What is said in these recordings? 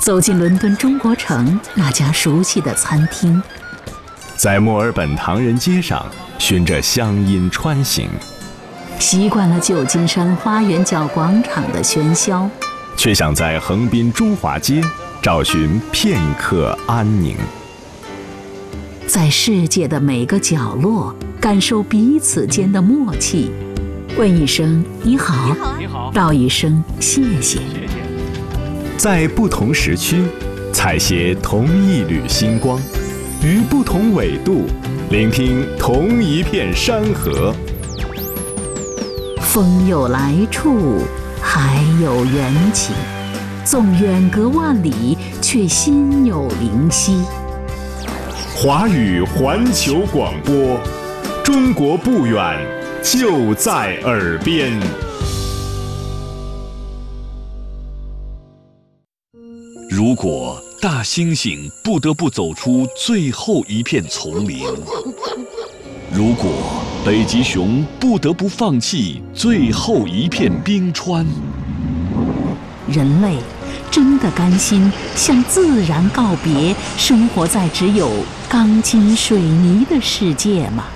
走进伦敦中国城那家熟悉的餐厅， 在墨尔本唐人街上循着乡音穿行， 习惯了旧金山花园角广场的喧嚣， 却想在横滨中华街找寻片刻安宁。 在世界的每个角落感受彼此间的默契，问一声你好，道一声谢谢。 在不同时区采撷同一缕星光，于不同纬度聆听同一片山河。 风有来处，海有缘起，纵远隔万里，却心有灵犀。 华语环球广播，中国不远，就在耳边。 如果大猩猩不得不走出最后一片丛林，如果北极熊不得不放弃最后一片冰川， 人类真的甘心向自然告别，生活在只有钢筋水泥的世界吗？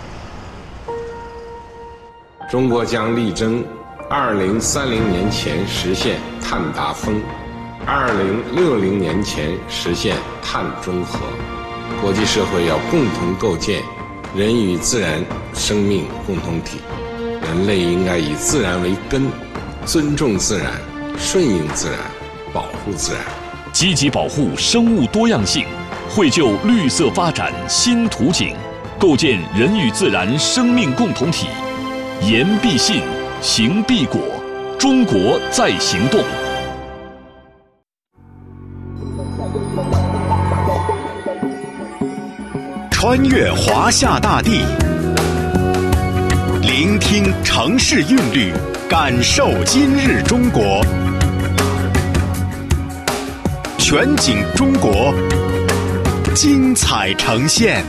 中国将力争2030年前实现碳达峰，2060年前实现碳中和。国际社会要共同构建人与自然生命共同体，人类应该以自然为根，尊重自然，顺应自然，保护自然， 积极保护生物多样性，绘就绿色发展新图景，构建人与自然生命共同体。言必信，行必果，中国在行动。 穿越华夏大地，聆听城市韵律，感受今日中国。全景中国，精彩呈现。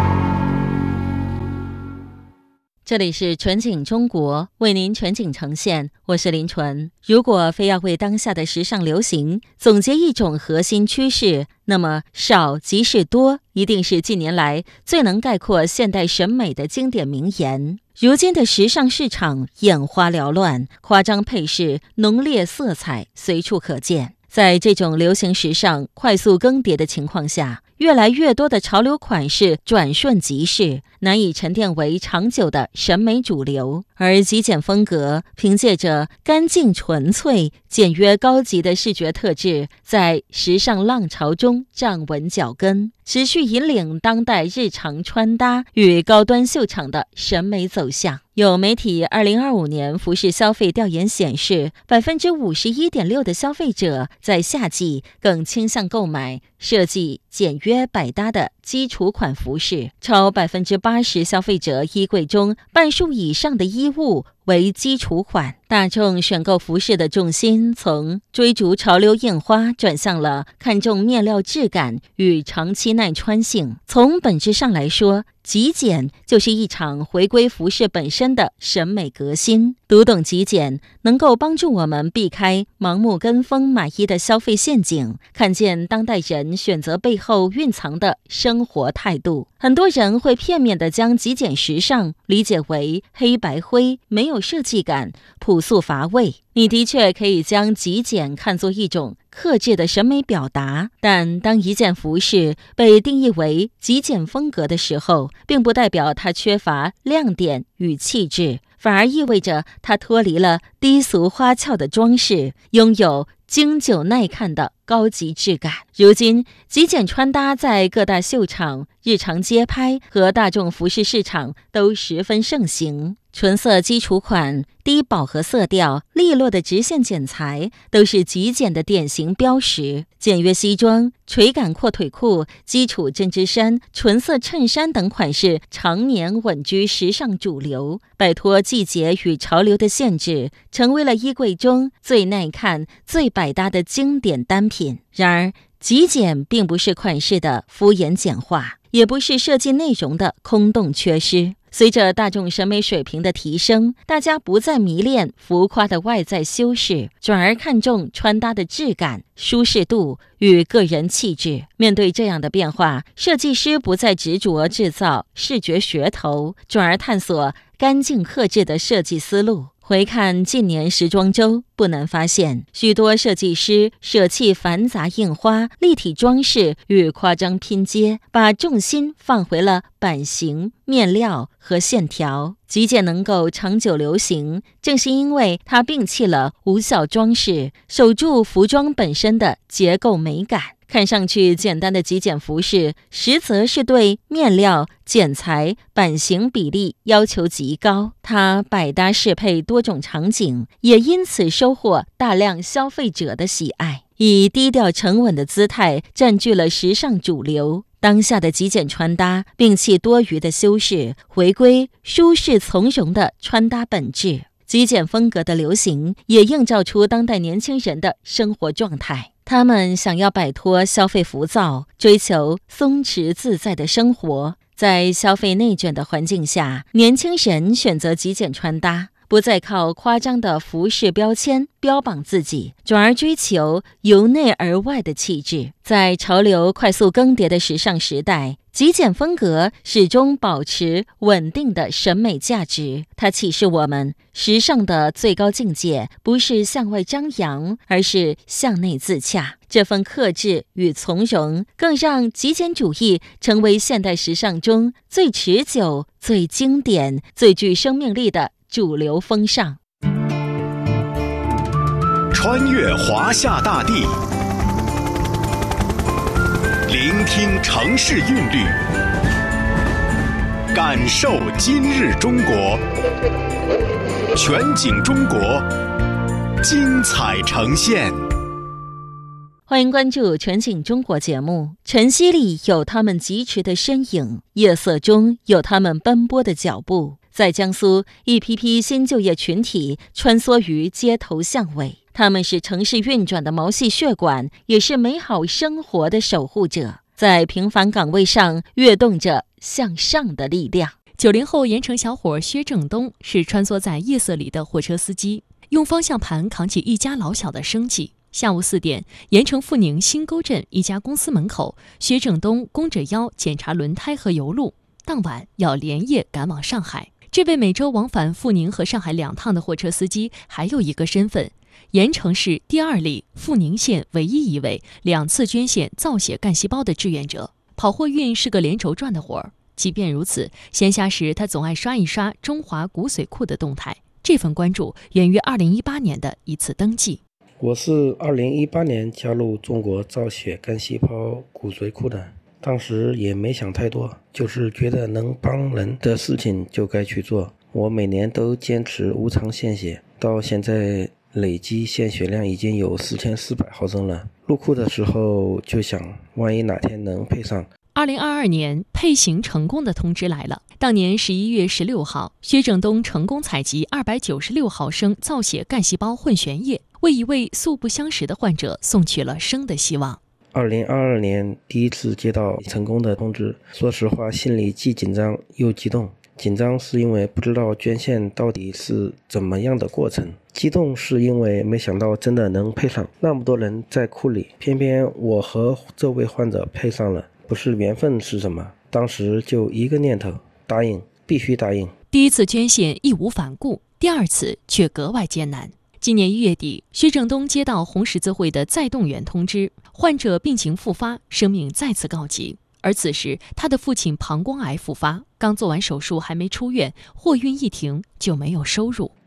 这里是全景中国，为您全景呈现，我是林纯。如果非要为当下的时尚流行总结一种核心趋势，那么少即是多一定是近年来最能概括现代审美的经典名言。如今的时尚市场眼花缭乱，夸张配饰、浓烈色彩随处可见。在这种流行时尚快速更迭的情况下，越来越多的潮流款式转瞬即逝，难以沉淀为长久的审美主流。而极简风格凭借着干净纯粹、简约高级的视觉特质，在时尚浪潮中站稳脚跟，持续引领当代日常穿搭与高端秀场的审美走向。有媒体2025年服饰消费调研显示，51.6%的消费者在夏季更倾向购买设计简约百搭的基础款服饰，超80%消费者衣柜中半数以上的衣物为基础款。大众选购服饰的重心从追逐潮流印花转向了看重面料质感与长期耐穿性。从本质上来说，极简就是一场回归服饰本身的审美革新。读懂极简，能够帮助我们避开盲目跟风买衣的消费陷阱，看见当代人选择背后蕴藏的生活态度。很多人会片面地将极简时尚理解为黑白灰，没有设计感，朴素乏味。你的确可以将极简看作一种克制的审美表达，但当一件服饰被定义为极简风格的时候，并不代表它缺乏亮点与气质，反而意味着它脱离了低俗花俏的装饰，拥有经久耐看的高级质感。如今，极简穿搭在各大秀场、日常街拍和大众服饰市场都十分盛行。纯色基础款、低饱和色调、利落的直线剪裁都是极简的典型标识。简约西装、垂感阔腿裤、基础针织衫、纯色衬衫等款式常年稳居时尚主流，摆脱季节与潮流的限制，成为了衣柜中最耐看、最百搭的经典单品。然而，极简并不是款式的敷衍简化，也不是设计内容的空洞缺失。 随着大众审美水平的提升，大家不再迷恋浮夸的外在修饰，转而看重穿搭的质感、舒适度与个人气质。面对这样的变化，设计师不再执着制造视觉噱头，转而探索干净克制的设计思路。回看近年时装周，不难发现，许多设计师舍弃繁杂印花、立体装饰与夸张拼接，把重心放回了版型、面料和线条。极简能够长久流行，正是因为它摒弃了无效装饰，守住服装本身的结构美感。看上去简单的极简服饰，实则是对面料、剪裁、版型比例要求极高。它百搭适配多种场景，也因此收获大量消费者的喜爱，以低调沉稳的姿态占据了时尚主流。当下的极简穿搭摒弃多余的修饰，回归舒适从容的穿搭本质。极简风格的流行也映照出当代年轻人的生活状态。他们想要摆脱消费浮躁，追求松弛自在的生活。在消费内卷的环境下，年轻人选择极简穿搭，不再靠夸张的服饰标签标榜自己，转而追求由内而外的气质。在潮流快速更迭的时尚时代，极简风格始终保持稳定的审美价值。它启示我们，时尚的最高境界不是向外张扬，而是向内自洽。这份克制与从容，更让极简主义成为现代时尚中最持久、最经典、最具生命力的主流风尚。 穿越华夏大地，聆听城市韵律，感受今日中国。全景中国，精彩呈现。 欢迎关注全景中国节目。晨曦里有他们疾驰的身影，夜色中有他们奔波的脚步。在江苏，一批批新就业群体穿梭于街头巷尾，他们是城市运转的毛细血管，也是美好生活的守护者，在平凡岗位上跃动着向上的力量。 90后盐城小伙薛正东是穿梭在夜色里的货车司机，用方向盘扛起一家老小的生计。下午4点，盐城阜宁新沟镇一家公司门口，薛正东弓着腰检查轮胎和油路，当晚要连夜赶往上海。这位每周往返阜宁和上海2趟的货车司机还有一个身份，盐城市第2例阜宁县唯一一位2次捐献造血干细胞的志愿者。跑货运是个连轴转的活儿，即便如此，闲暇时他总爱刷一刷中华骨髓库的动态。这份关注源于2018年的一次登记。 我是2018年加入中国造血干细胞骨髓库的，当时也没想太多，就是觉得能帮人的事情就该去做。我每年都坚持无偿献血，到现在累计献血量已经有4400毫升了。入库的时候就想，万一哪天能配上。 2022年配型成功的通知来了。当年11月16号，薛正东成功采集296毫升造血干细胞混悬液，为一位素不相识的患者送去了生的希望。 2022年第一次接到成功的通知，说实话心里既紧张又激动。紧张是因为不知道捐献到底是怎么样的过程，激动是因为没想到真的能配上，那么多人在库里，偏偏我和这位患者配上了，不是缘分是什么？当时就一个念头，答应，必须答应。 第一次捐献义无反顾，第二次却格外艰难。今年1月底，薛正东接到红十字会的再动员通知，患者病情复发，生命再次告急。而此时他的父亲膀胱癌复发，刚做完手术还没出院，货运一停就没有收入。